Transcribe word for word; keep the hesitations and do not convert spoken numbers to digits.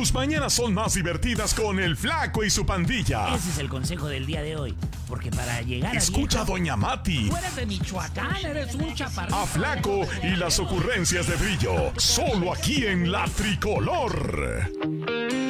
Tus mañanas son más divertidas con el Flaco y su pandilla. Ese es el consejo del día de hoy. Porque para llegar a Escucha viejo, a Doña Mati. Tú eres de Michoacán, eres un chaparrito. A Flaco y las ocurrencias de Brillo. Solo aquí en La Tricolor.